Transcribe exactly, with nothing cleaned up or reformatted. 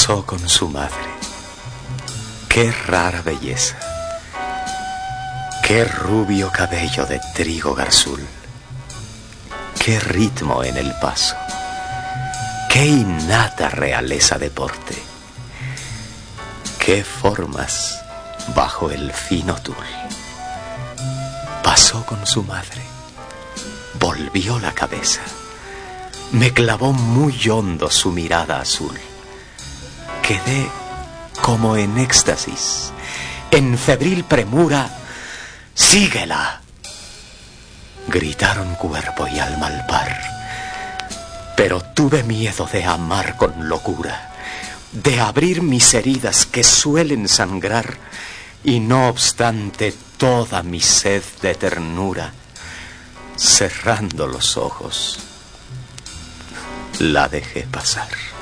Pasó con su madre. Qué rara belleza. Qué rubio cabello de trigo garzul. Qué ritmo en el paso. Qué innata realeza de porte. Qué formas bajo el fino tul. Pasó con su madre. Volvió la cabeza. Me clavó muy hondo su mirada azul. Quedé como en éxtasis, en febril premura. ¡Síguela!, gritaron cuerpo y alma al par. Pero tuve miedo de amar con locura, de abrir mis heridas que suelen sangrar, y no obstante toda mi sed de ternura, cerrando los ojos, la dejé pasar.